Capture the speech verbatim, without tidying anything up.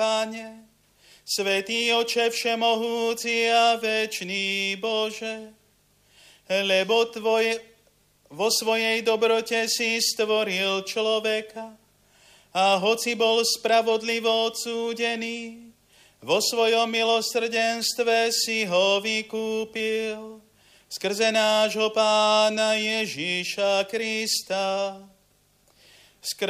Páne, Svätý Oče všemohúci a večný Bože, lebo Tvoj, vo svojej dobrote si stvoril človeka a hoci bol spravodlivo odsúdený, vo svojom milosrdenstve si ho vykúpil skrze nášho Pána Ježíša Krista. Skrze